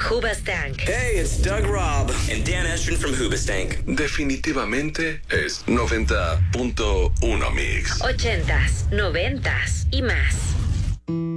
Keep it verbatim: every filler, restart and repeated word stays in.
Hoobastank. Hey, it's Doug Robb and Dan Estrin from Hoobastank. Definitivamente es noventa punto uno Mix. Ochentas, noventas y más.